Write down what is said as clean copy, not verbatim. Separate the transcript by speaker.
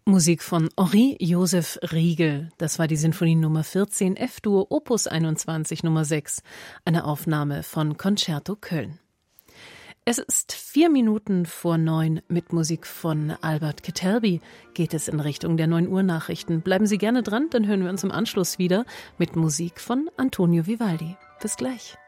Speaker 1: Musik von Henri Joseph Riegel. Das war die Sinfonie Nummer 14 F-Dur Opus 21 Nummer 6, eine Aufnahme von Concerto Köln. Es ist 4 Minuten vor 9. Mit Musik von Albert Ketelby geht es in Richtung der 9 Uhr Nachrichten. Bleiben Sie gerne dran, dann hören wir uns im Anschluss wieder mit Musik von Antonio Vivaldi. Bis gleich.